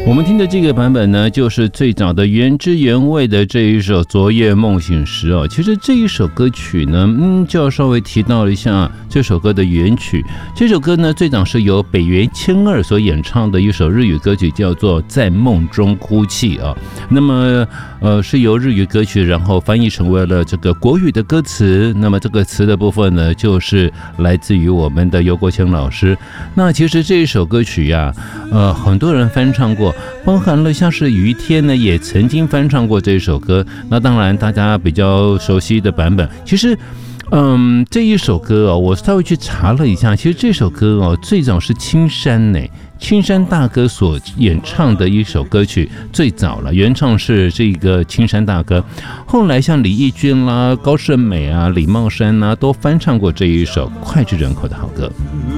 我们听的这个版本呢，就是最早的原汁原味的这一首《昨夜梦醒时》哦。其实这一首歌曲呢，就要稍微提到一下这首歌的原曲。这首歌呢，最早是由北原千二所演唱的一首日语歌曲，叫做《在梦中哭泣》啊。那么是由日语歌曲，然后翻译成为了这个国语的歌词。那么这个词的部分呢，就是来自于我们的游国强老师。那其实这一首歌曲呀，很多人翻唱过。包含了像是于天呢，也曾经翻唱过这首歌。那当然，大家比较熟悉的版本，其实，这一首歌哦，我稍微去查了一下，其实这首歌哦，最早是青山呢。青山大哥所演唱的一首歌曲，最早了，原唱是这个青山大哥。后来像李翊君啦、高胜美啊、李茂山啊，都翻唱过这一首脍炙人口的好歌。